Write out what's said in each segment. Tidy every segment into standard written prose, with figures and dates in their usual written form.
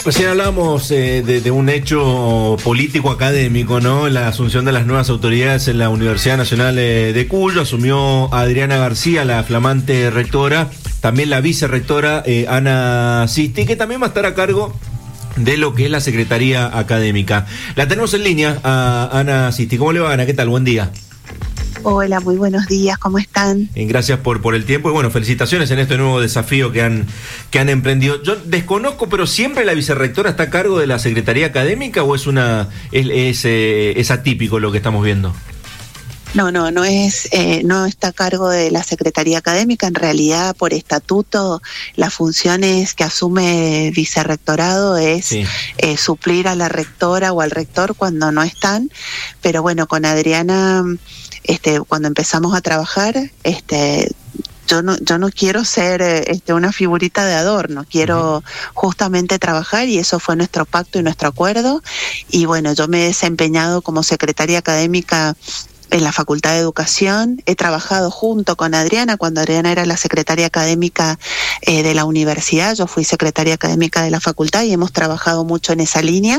Recién hablábamos de un hecho político académico, ¿no? La asunción de las nuevas autoridades en la Universidad Nacional de Cuyo. Asumió Adriana García, la flamante rectora, también la vicerrectora Ana Sisti, que también va a estar a cargo de lo que es la Secretaría Académica. La tenemos en línea a Ana Sisti. ¿Cómo le va, Ana? ¿Qué tal? Buen día. Hola, muy buenos días, ¿cómo están? Gracias por el tiempo y bueno, felicitaciones en este nuevo desafío que han emprendido. Yo desconozco, pero ¿siempre la vicerrectora está a cargo de la Secretaría Académica o es atípico lo que estamos viendo? No está a cargo de la Secretaría Académica. En realidad, por estatuto, las funciones que asume el vicerrectorado es suplir a la rectora o al rector cuando no están. Pero bueno, con Adriana, cuando empezamos a trabajar, yo no quiero ser una figurita de adorno, quiero justamente trabajar, y eso fue nuestro pacto y nuestro acuerdo. Y bueno, yo me he desempeñado como secretaria académica en la Facultad de Educación. He trabajado junto con Adriana cuando Adriana era la secretaria académica de la universidad. Yo fui secretaria académica de la facultad y hemos trabajado mucho en esa línea.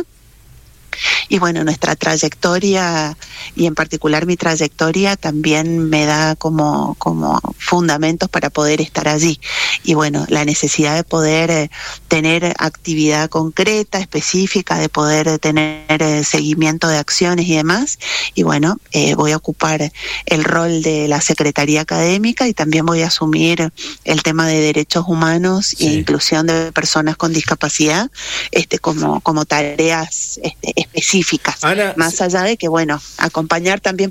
Y bueno, nuestra trayectoria, y en particular mi trayectoria, también me da como fundamentos para poder estar allí. Y bueno, la necesidad de poder tener actividad concreta, específica, de poder tener seguimiento de acciones y demás. Y bueno, voy a ocupar el rol de la Secretaría Académica y también voy a asumir el tema de derechos humanos e inclusión de personas con discapacidad como tareas específicas, Ana, más allá de que bueno, acompañar también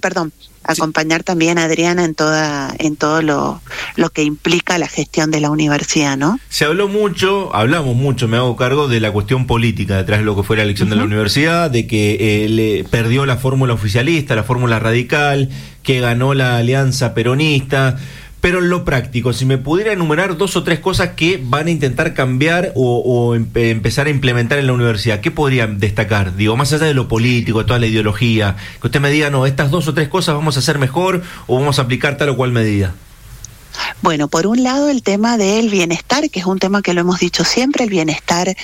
a Adriana en todo lo que implica la gestión de la universidad, ¿no? Hablamos mucho, me hago cargo de la cuestión política detrás de lo que fue la elección de la universidad, de que le perdió la fórmula oficialista, la fórmula radical, que ganó la alianza peronista. Pero en lo práctico, si me pudiera enumerar 2 o 3 cosas que van a intentar cambiar o empezar a implementar en la universidad, ¿qué podrían destacar? Digo, más allá de lo político, de toda la ideología, que usted me diga, no, estas 2 o 3 cosas vamos a hacer mejor o vamos a aplicar tal o cual medida. Bueno, por un lado el tema del bienestar, que es un tema que lo hemos dicho siempre, el bienestar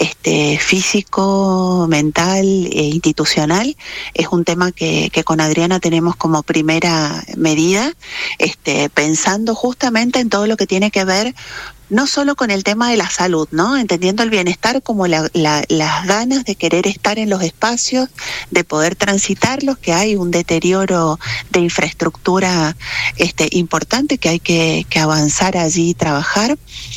físico, mental e institucional, es un tema que con Adriana tenemos como primera medida, pensando justamente en todo lo que tiene que ver no solo con el tema de la salud, ¿no? Entendiendo el bienestar como las ganas de querer estar en los espacios, de poder transitarlos, que hay un deterioro de infraestructura importante, que hay que avanzar allí y trabajar.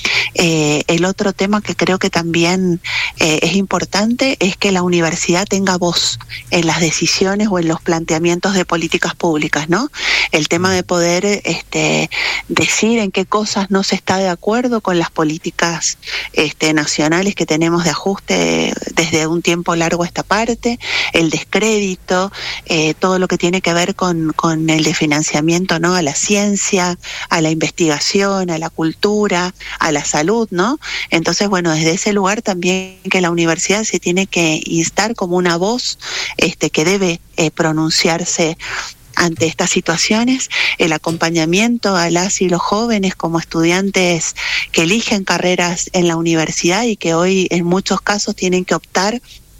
El otro tema que creo que también es importante es que la universidad tenga voz en las decisiones o en los planteamientos de políticas públicas, ¿no? El tema de poder decir en qué cosas no se está de acuerdo con las políticas nacionales que tenemos de ajuste desde un tiempo largo a esta parte, el descrédito, todo lo que tiene que ver con el de financiamiento, ¿no? A la ciencia, a la investigación, a la cultura, a la salud, ¿no? Entonces, bueno, desde ese lugar también que la universidad se tiene que instar como una voz que debe pronunciarse ante estas situaciones, el acompañamiento a las y los jóvenes como estudiantes que eligen carreras en la universidad y que hoy en muchos casos tienen que optar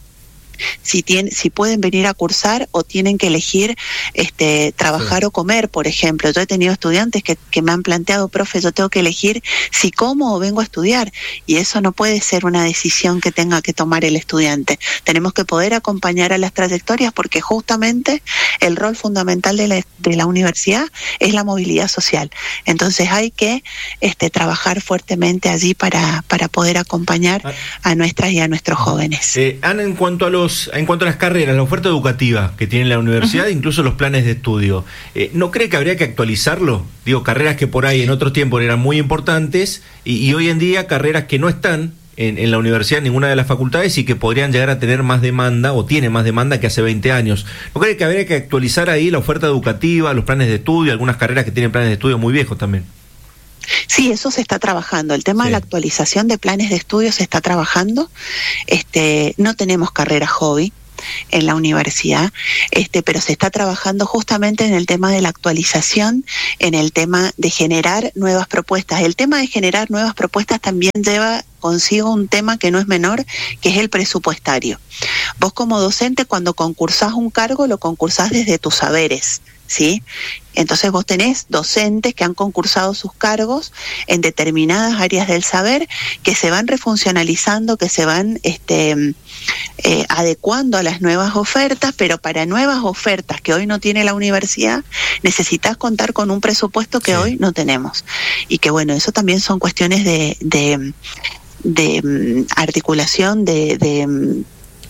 si pueden venir a cursar o tienen que elegir trabajar o comer, por ejemplo. Yo he tenido estudiantes que me han planteado, profe, yo tengo que elegir si como o vengo a estudiar, y eso no puede ser una decisión que tenga que tomar el estudiante. Tenemos que poder acompañar a las trayectorias, porque justamente el rol fundamental de la universidad es la movilidad social. Entonces hay que trabajar fuertemente allí para poder acompañar a nuestras y a nuestros jóvenes. Ana, en cuanto a las carreras, la oferta educativa que tiene la universidad, incluso los planes de estudio, ¿no cree que habría que actualizarlo? Digo, carreras que por ahí en otro tiempo eran muy importantes y hoy en día carreras que no están en la universidad, en ninguna de las facultades, y que podrían llegar a tener más demanda o tiene más demanda que hace 20 años. ¿No cree que habría que actualizar ahí la oferta educativa, los planes de estudio, algunas carreras que tienen planes de estudio muy viejos también? Sí, eso se está trabajando. El tema de la actualización de planes de estudio se está trabajando. No tenemos carreras hobby. en la universidad, pero se está trabajando justamente en el tema de la actualización, en el tema de generar nuevas propuestas. El tema de generar nuevas propuestas también lleva consigo un tema que no es menor, que es el presupuestario. Vos como docente, cuando concursás un cargo, lo concursás desde tus saberes, ¿sí? Entonces vos tenés docentes que han concursado sus cargos en determinadas áreas del saber, que se van refuncionalizando, que se van adecuando a las nuevas ofertas, pero para nuevas ofertas que hoy no tiene la universidad, necesitas contar con un presupuesto que hoy no tenemos. Y que bueno, eso también son cuestiones de articulación, de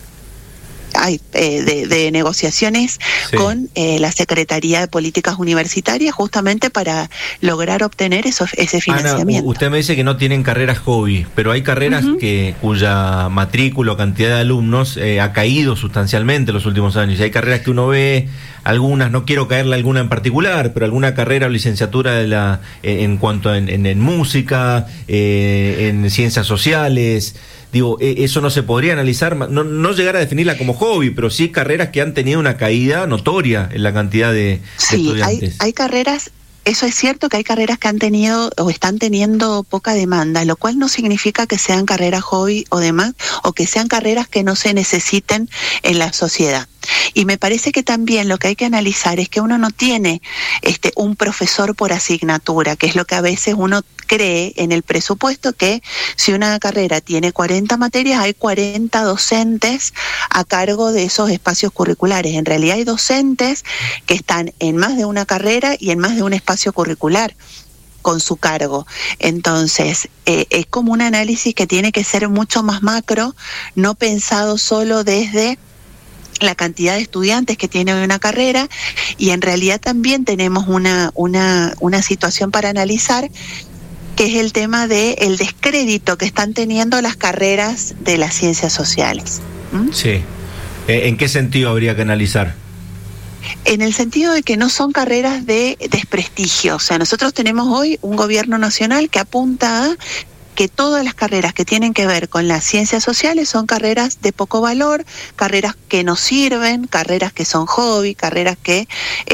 negociaciones con la Secretaría de Políticas Universitarias, justamente para lograr obtener ese financiamiento. Ana, usted me dice que no tienen carreras hobby, pero hay carreras cuya matrícula o cantidad de alumnos ha caído sustancialmente en los últimos años. Y hay carreras que uno ve, algunas, no quiero caerle alguna en particular, pero alguna carrera o licenciatura en cuanto en música, en ciencias sociales. Digo, eso no se podría analizar, no llegar a definirla como hobby, pero sí carreras que han tenido una caída notoria en la cantidad de estudiantes. Hay carreras, eso es cierto, que hay carreras que han tenido o están teniendo poca demanda, lo cual no significa que sean carreras hobby o demás, o que sean carreras que no se necesiten en la sociedad. Y me parece que también lo que hay que analizar es que uno no tiene un profesor por asignatura, que es lo que a veces uno cree en el presupuesto, que si una carrera tiene 40 materias, hay 40 docentes a cargo de esos espacios curriculares. En realidad hay docentes que están en más de una carrera y en más de un espacio curricular con su cargo. Entonces, es como un análisis que tiene que ser mucho más macro, no pensado solo desde la cantidad de estudiantes que tiene una carrera, y en realidad también tenemos una situación para analizar, que es el tema del descrédito que están teniendo las carreras de las ciencias sociales. Sí. ¿En qué sentido habría que analizar? En el sentido de que no son carreras de desprestigio. O sea, nosotros tenemos hoy un gobierno nacional que apunta a que todas las carreras que tienen que ver con las ciencias sociales son carreras de poco valor, carreras que no sirven, carreras que son hobby, carreras que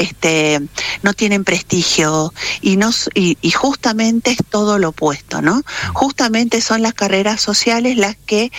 no tienen prestigio, y justamente es todo lo opuesto, ¿no? Justamente son las carreras sociales las que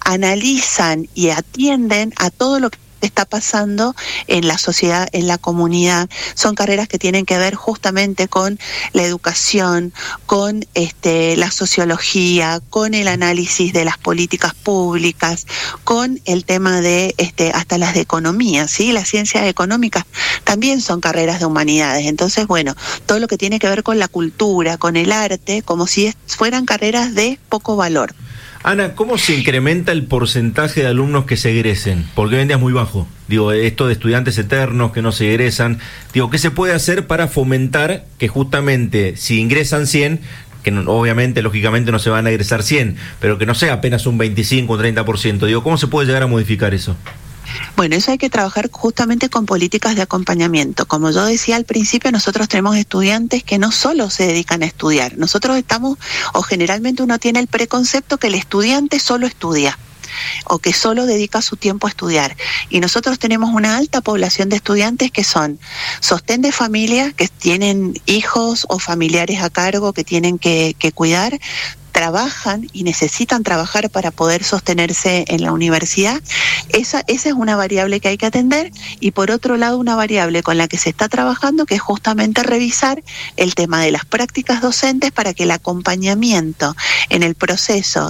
analizan y atienden a todo lo que está pasando en la sociedad, en la comunidad. Son carreras que tienen que ver justamente con la educación, con la sociología, con el análisis de las políticas públicas, con el tema de hasta las de economía, ¿sí? Las ciencias económicas también son carreras de humanidades. Entonces, bueno, todo lo que tiene que ver con la cultura, con el arte, como si fueran carreras de poco valor. Ana, ¿cómo se incrementa el porcentaje de alumnos que se egresen? Porque hoy en día es muy bajo. Digo, esto de estudiantes eternos que no se egresan. Digo, ¿qué se puede hacer para fomentar que justamente si ingresan 100, que no, obviamente, lógicamente no se van a egresar 100, pero que no sea apenas un 25 o 30%? Digo, ¿cómo se puede llegar a modificar eso? Bueno, eso hay que trabajar justamente con políticas de acompañamiento. Como yo decía al principio, nosotros tenemos estudiantes que no solo se dedican a estudiar. Nosotros generalmente uno tiene el preconcepto que el estudiante solo estudia, o que solo dedica su tiempo a estudiar. Y nosotros tenemos una alta población de estudiantes que son sostén de familia, que tienen hijos o familiares a cargo que tienen que cuidar, trabajan y necesitan trabajar para poder sostenerse en la universidad. Esa es una variable que hay que atender, y por otro lado una variable con la que se está trabajando, que es justamente revisar el tema de las prácticas docentes para que el acompañamiento en el proceso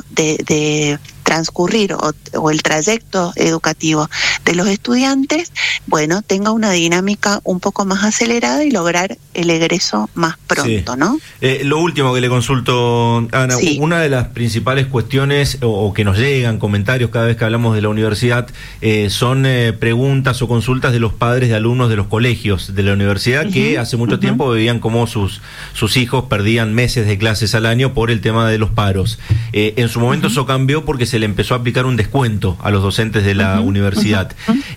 de transcurrir o el trayecto educativo de los estudiantes, bueno, tenga una dinámica un poco más acelerada y lograr el egreso más pronto, sí. ¿No? Lo último que le consulto, Ana, sí. Una de las principales cuestiones o que nos llegan comentarios cada vez que hablamos de la universidad son preguntas o consultas de los padres de alumnos de los colegios de la universidad que hace mucho tiempo veían cómo sus hijos perdían meses de clases al año por el tema de los paros. En su momento eso cambió porque se le empezó a aplicar un descuento a los docentes de la universidad.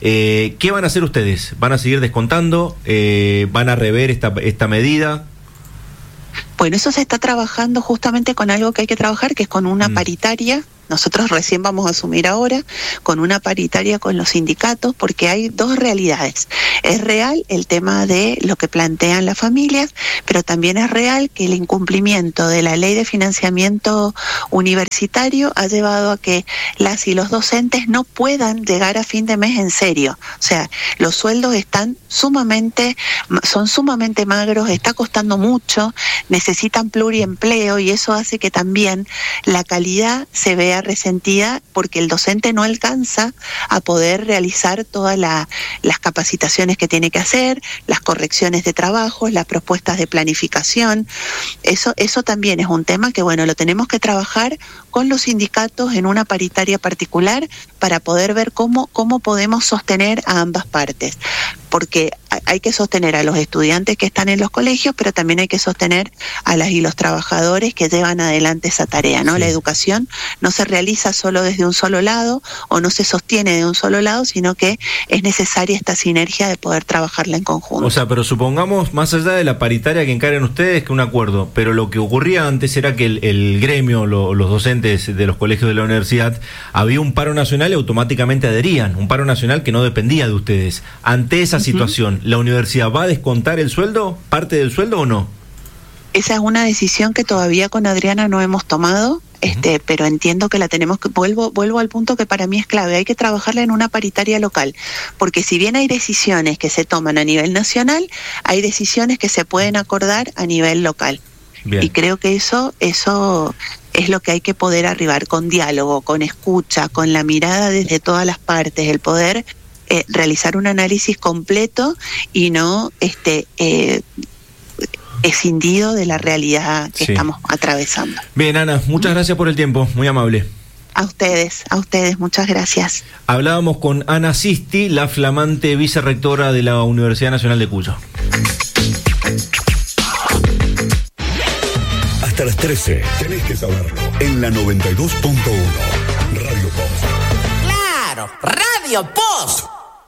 ¿Qué van a hacer ustedes? ¿Van a seguir descontando? ¿Van a rever esta medida? Bueno, eso se está trabajando justamente con algo que hay que trabajar, que es con una paritaria nosotros recién vamos a asumir ahora con una paritaria con los sindicatos, porque hay dos realidades. Es real el tema de lo que plantean las familias, pero también es real que el incumplimiento de la ley de financiamiento universitario ha llevado a que las y los docentes no puedan llegar a fin de mes en serio. O sea, los sueldos son sumamente magros, está costando mucho, necesitan pluriempleo, y eso hace que también la calidad se vea resentida, porque el docente no alcanza a poder realizar todas las capacitaciones que tiene que hacer, las correcciones de trabajos, las propuestas de planificación. Eso también es un tema que, bueno, lo tenemos que trabajar con los sindicatos en una paritaria particular para poder ver cómo podemos sostener a ambas partes, porque hay que sostener a los estudiantes que están en los colegios, pero también hay que sostener a las y los trabajadores que llevan adelante esa tarea, ¿no? Sí. La educación no se realiza solo desde un solo lado o no se sostiene de un solo lado, sino que es necesaria esta sinergia de poder trabajarla en conjunto. O sea, pero supongamos, más allá de la paritaria que encaren ustedes, que un acuerdo, pero lo que ocurría antes era que el gremio, los docentes de los colegios de la universidad, había un paro nacional y automáticamente adherían, un paro nacional que no dependía de ustedes. Ante esa situación, ¿la universidad va a descontar el sueldo, parte del sueldo o no? Esa es una decisión que todavía con Adriana no hemos tomado, pero entiendo que la tenemos que, vuelvo al punto que para mí es clave, hay que trabajarla en una paritaria local, porque si bien hay decisiones que se toman a nivel nacional, hay decisiones que se pueden acordar a nivel local. Bien. Y creo que eso es lo que hay que poder arribar, con diálogo, con escucha, con la mirada desde todas las partes, el poder realizar un análisis completo y no escindido de la realidad que estamos atravesando. Bien, Ana, muchas gracias por el tiempo, muy amable. A ustedes, muchas gracias. Hablábamos con Ana Sisti, la flamante vicerrectora de la Universidad Nacional de Cuyo. Hasta las 13, tenés que saberlo, en la 92.1, Radio Post. ¡Claro! ¡Radio Post!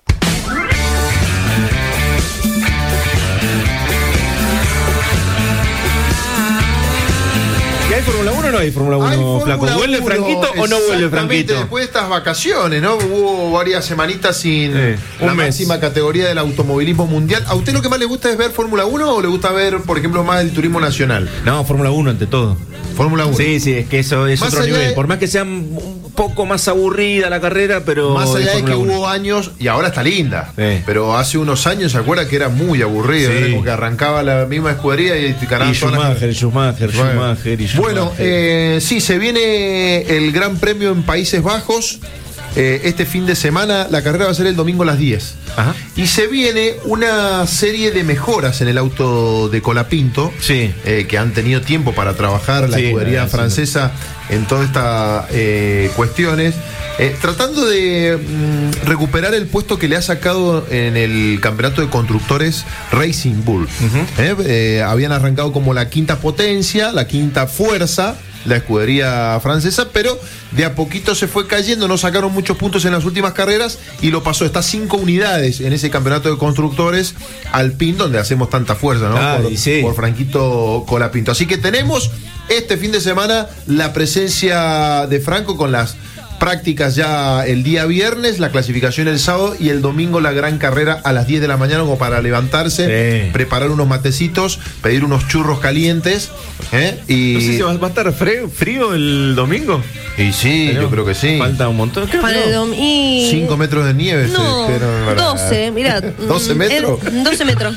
¿Y hay Fórmula 1 o no hay Fórmula 1, Flaco? ¿Vuelve Franquito o no vuelve Franquito? Después de estas vacaciones, ¿no? Hubo varias semanitas sin la máxima categoría del automovilismo mundial. ¿A usted lo que más le gusta es ver Fórmula 1 o le gusta ver, por ejemplo, más el turismo nacional? No, Fórmula 1 ante todo. Fórmula 1. Sí, es que eso es otro nivel. Por más que sea un poco más aburrida la carrera, pero... Más allá de que hubo años, y ahora está linda, pero hace unos años, ¿se acuerda que era muy aburrida? Era como que arrancaba la misma escudería y Schumacher. Bueno, sí, se viene el Gran Premio en Países Bajos. Este fin de semana, la carrera va a ser el domingo a las 10. Ajá. Y se viene una serie de mejoras en el auto de Colapinto, que han tenido tiempo para trabajar la escudería francesa en todas estas cuestiones, tratando de recuperar el puesto que le ha sacado en el campeonato de constructores Racing Bull. Habían arrancado como la quinta potencia, la quinta fuerza, la escudería francesa, pero de a poquito se fue cayendo, no sacaron muchos puntos en las últimas carreras y lo pasó, está 5 unidades en ese campeonato de constructores Alpine, donde hacemos tanta fuerza, ¿no? Por Franquito Colapinto. Así que tenemos este fin de semana la presencia de Franco con las prácticas ya el día viernes, la clasificación el sábado y el domingo la gran carrera a las 10 de la mañana como para levantarse, preparar unos matecitos, pedir unos churros calientes. Y... No sé si va a estar frío el domingo. Y sí, yo creo que sí. Falta un montón. Para el 5 metros de nieve. No, 12, mirá. ¿12 metros? 12 metros.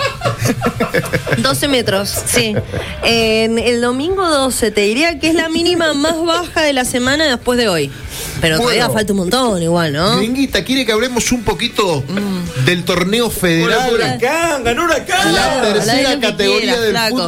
12 metros, sí. En el domingo 12, te diría que es la mínima más baja de la semana después de hoy. Pero todavía falta un montón igual, ¿no? Gringuita, ¿quiere que hablemos un poquito del torneo federal? Ganó Huracán. La tercera categoría del fútbol